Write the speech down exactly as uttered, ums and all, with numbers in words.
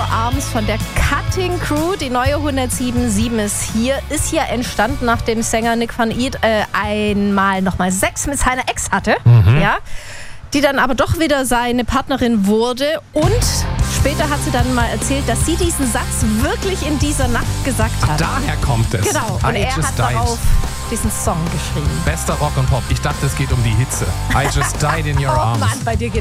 Your Arms von der Cutting Crew. Die neue hundertsieben Komma sieben ist hier. Ist ja entstanden, nachdem Sänger Nick van Eert äh, einmal nochmal Sex mit seiner Ex hatte. Mhm. Ja, die dann aber doch wieder seine Partnerin wurde. Und später hat sie dann mal erzählt, dass sie diesen Satz wirklich in dieser Nacht gesagt hat. Daher kommt es. Genau. Und I er just hat died. darauf diesen Song geschrieben. Bester Rock und Pop. Ich dachte, es geht um die Hitze. I just died in your Oh arms. Mann, bei dir geht